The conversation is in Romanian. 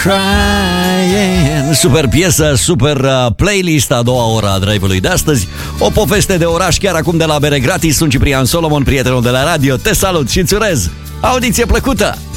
Crying. Super piesă, super playlist a doua ora a Drive-ului de astăzi. O poveste de oraș chiar acum de la Bere Gratis. Sunt Ciprian Solomon, prietenul de la radio. Te salut și îți urez audiție plăcută!